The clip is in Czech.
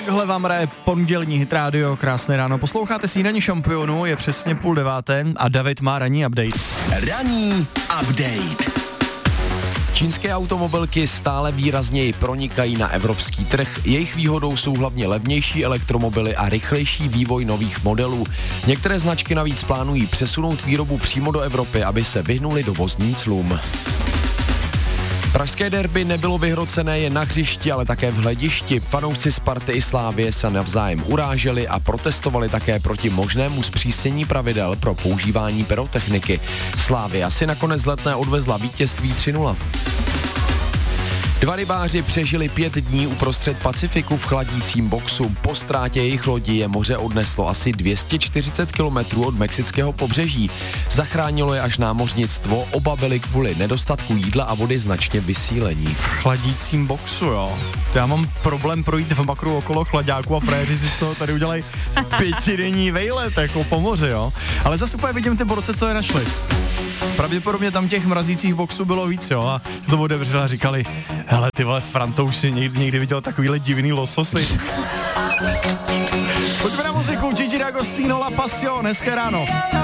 Takhle vám hraje pondělní Hit Radio, krásné ráno. Posloucháte Snídaní šampionu, je přesně 8:30 a David má ranní update. Ranní update. Čínské automobilky stále výrazněji pronikají na evropský trh. Jejich výhodou jsou hlavně levnější elektromobily a rychlejší vývoj nových modelů. Některé značky navíc plánují přesunout výrobu přímo do Evropy, aby se vyhnuli dovozním clům. Pražské derby nebylo vyhrocené jen na hřišti, ale také v hledišti. Fanoušci Sparty i Slávie se navzájem uráželi a protestovali také proti možnému zpřísnění pravidel pro používání pyrotechniky. Slávia si nakonec z Letné odvezla vítězství 3-0. Dva rybáři přežili 5 dní uprostřed Pacifiku v chladícím boxu. Po ztrátě jejich lodi je moře odneslo asi 240 kilometrů od mexického pobřeží. Zachránilo je až námořnictvo, oba byli kvůli nedostatku jídla a vody značně vysílení. V chladícím boxu, jo. To já mám problém projít v makru okolo chladáku a frajeři si z toho tady udělají 5denní vejlet, jako po moři, jo. Ale zase úplně vidím ty borce, co je našli. Pravděpodobně tam těch mrazících boxů bylo víc, jo, a to otevřeli a říkali, hele, ty vole, Franta, už si někdy viděl takovýhle divný lososy. Pojďme na muziku, Gigi D'Agostino, La Passion, hezké ráno.